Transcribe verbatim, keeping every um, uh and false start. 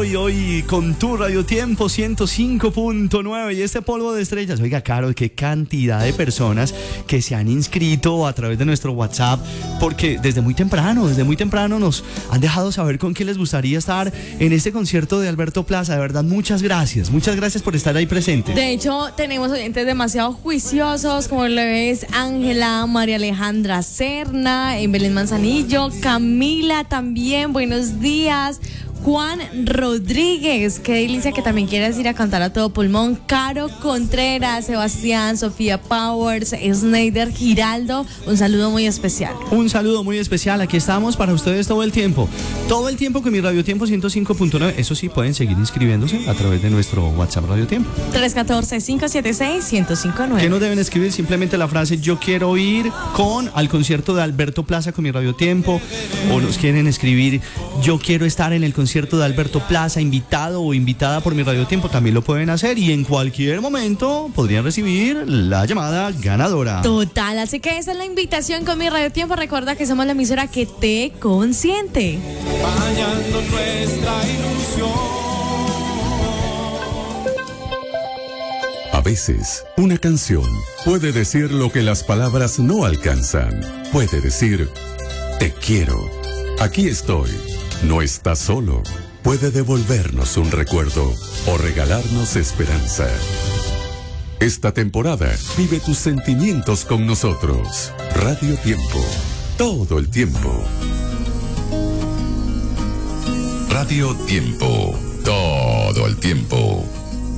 hoy, hoy con tu Radio Tiempo ciento cinco punto nueve y este polvo de estrellas. Oiga, Caro, qué cantidad de personas que se han inscrito a través de nuestro WhatsApp, porque desde muy temprano, desde muy temprano nos han dejado saber con qué les gustaría estar en este concierto de Alberto Plaza. De verdad, muchas gracias, muchas gracias por estar ahí presentes. De hecho, tenemos oyentes demasiado juiciosos, como lo es Ángela, María Alejandra Serna, en Belén Manzanillo, Camila también, buenos días. Juan Rodríguez, qué delicia que también quieras ir a cantar a todo pulmón. Caro Contreras, Sebastián, Sofía Powers, Snyder Giraldo, un saludo muy especial. Un saludo muy especial, aquí estamos para ustedes todo el tiempo. Todo el tiempo con mi Radio Tiempo ciento cinco punto nueve. Eso sí, pueden seguir inscribiéndose a través de nuestro WhatsApp Radio Tiempo. tres uno cuatro, cinco siete seis, uno cero cinco nueve. ¿Qué nos deben escribir? Simplemente la frase yo quiero ir con al concierto de Alberto Plaza con mi Radio Tiempo, o nos quieren escribir yo quiero estar en el concierto de Alberto Plaza, invitado o invitada por mi Radio Tiempo, también lo pueden hacer y en cualquier momento podrían recibir la llamada ganadora. Total, así que esa es la invitación con mi Radio Tiempo. Recuerda que somos la emisora que te consiente. Bañando nuestra ilusión. A veces, una canción puede decir lo que las palabras no alcanzan. Puede decir, te quiero, aquí estoy. No estás solo. Puede devolvernos un recuerdo o regalarnos esperanza. Esta temporada vive tus sentimientos con nosotros. Radio Tiempo. Todo el tiempo. Radio Tiempo. Todo el tiempo.